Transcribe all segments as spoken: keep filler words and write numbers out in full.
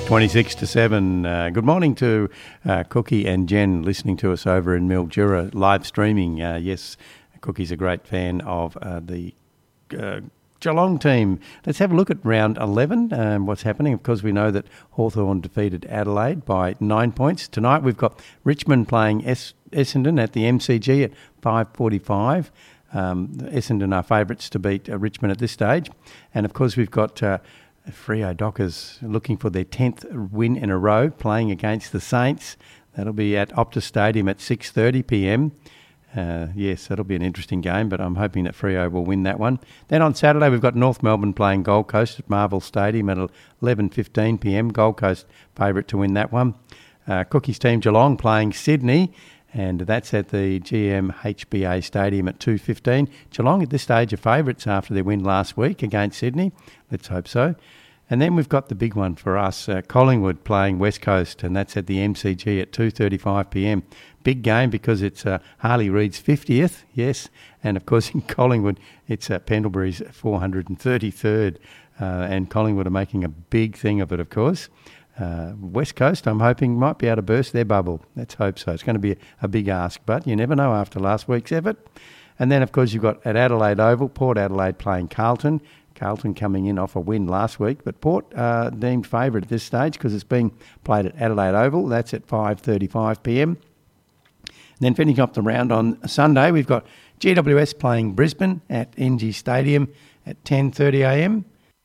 twenty-six to seven. Uh, good morning to uh, Cookie and Jen listening to us over in Mildura, live streaming. Uh, yes, Cookie's a great fan of uh, the uh, Geelong team. Let's have a look at round eleven, um, what's happening. Of course, we know that Hawthorn defeated Adelaide by nine points. Tonight we've got Richmond playing es- Essendon at the M C G at five forty-five. Um, Essendon are favourites to beat uh, Richmond at this stage. And, of course, we've got uh, Freo Dockers looking for their tenth win in a row, playing against the Saints. That'll be at Optus Stadium at six thirty p m. Uh, yes, that'll be an interesting game, but I'm hoping that Freo will win that one. Then on Saturday, we've got North Melbourne playing Gold Coast at Marvel Stadium at eleven fifteen p m. Gold Coast favourite to win that one. Uh, Cookie's team Geelong playing Sydney, and that's at the G M H B A Stadium at two fifteen. Geelong at this stage are favourites after their win last week against Sydney. Let's hope so. And then we've got the big one for us, uh, Collingwood playing West Coast, and that's at the M C G at two thirty-five p m. Big game because it's uh, Harley Reid's fiftieth, yes, and of course in Collingwood it's uh, Pendlebury's four hundred thirty-third, uh, and Collingwood are making a big thing of it, of course. Uh, West Coast, I'm hoping, might be able to burst their bubble. Let's hope so. It's going to be a, a big ask, but you never know after last week's effort. And then, of course, you've got at Adelaide Oval, Port Adelaide playing Carlton. Carlton coming in off a win last week, but Port uh, deemed favourite at this stage because it's being played at Adelaide Oval. That's at five thirty-five p m. And then finishing up the round on Sunday, we've got G W S playing Brisbane at N G Stadium at ten thirty a m.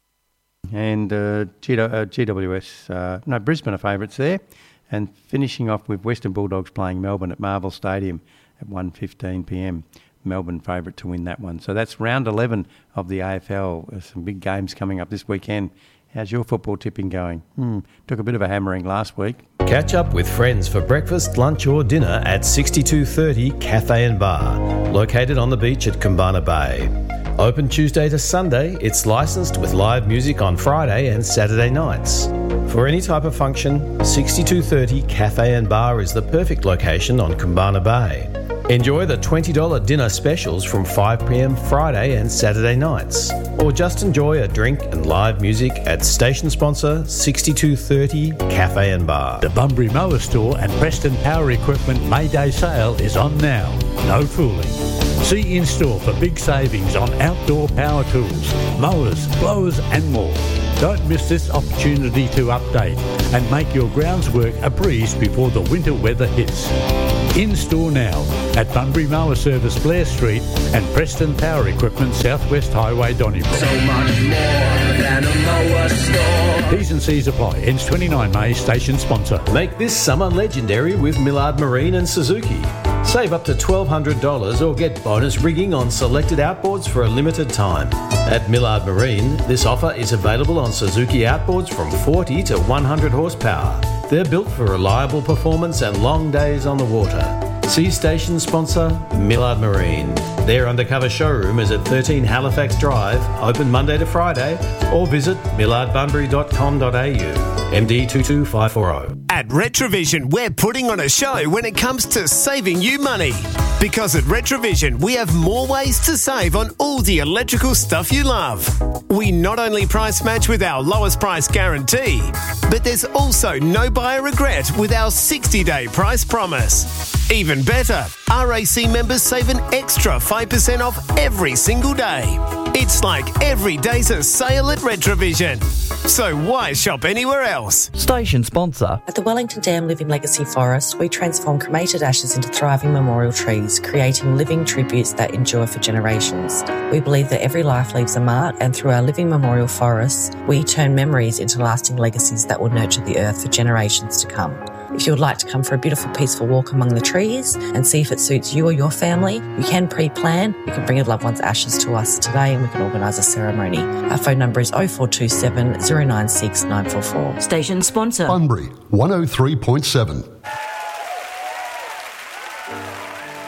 And uh, G- uh, G W S, uh, no, Brisbane are favourites there. And finishing off with Western Bulldogs playing Melbourne at Marvel Stadium at one fifteen p m. Melbourne favourite to win that one. So that's round eleven of the A F L. There's some big games coming up this weekend. How's your football tipping going? Hmm, took a bit of a hammering last week. Catch up with friends for breakfast, lunch or dinner at sixty-two thirty Cafe and Bar, located on the beach at Kumbana Bay. Open Tuesday to Sunday, it's licensed with live music on Friday and Saturday nights. For any type of function, sixty-two thirty Cafe and Bar is the perfect location on Kumbana Bay. Enjoy the twenty dollars dinner specials from five p m Friday and Saturday nights. Or just enjoy a drink and live music at station sponsor sixty-two thirty Cafe and Bar. The Bunbury Mower Store and Preston Power Equipment May Day sale is on now. No fooling. See in-store for big savings on outdoor power tools, mowers, blowers and more. Don't miss this opportunity to update and make your grounds work a breeze before the winter weather hits. In-store now at Bunbury Mower Service Blair Street and Preston Power Equipment Southwest Highway Donnybrook. So much more than a mower store. T's and C's apply. Ends twenty-nine May, station sponsor. Make this summer legendary with Millard Marine and Suzuki. Save up to twelve hundred dollars or get bonus rigging on selected outboards for a limited time. At Millard Marine, this offer is available on Suzuki outboards from forty to one hundred horsepower. They're built for reliable performance and long days on the water. See station sponsor Millard Marine. Their undercover showroom is at thirteen Halifax Drive, open Monday to Friday, or visit millard bunbury dot com dot a u. M D two two five four zero. At Retrovision, we're putting on a show when it comes to saving you money. Because at Retrovision, we have more ways to save on all the electrical stuff you love. We not only price match with our lowest price guarantee, but there's also no buyer regret with our sixty day price promise. Even better, R A C members save an extra five percent off every single day. It's like every day's a sale at Retrovision. So why shop anywhere else? Station sponsor. At the Wellington Dam Living Legacy Forest, we transform cremated ashes into thriving memorial trees, creating living tributes that endure for generations. We believe that every life leaves a mark, and through our living memorial forests, we turn memories into lasting legacies that will nurture the earth for generations to come. If you would like to come for a beautiful, peaceful walk among the trees and see if it suits you or your family, you can pre-plan. You can bring your loved one's ashes to us today and we can organise a ceremony. Our phone number is oh four two seven, oh nine six, nine four four. Station sponsor. Bunbury, one oh three point seven.